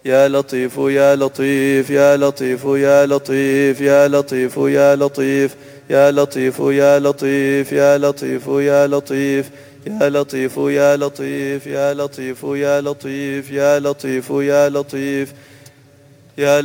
يا لطيف يا لطيف يا لطيف يا لطيف يا لطيف يا لطيف يا لطيف يا لطيف يا لطيف يا لطيف يا لطيف يا لطيف يا لطيف يا لطيف يا لطيف يا لطيف يا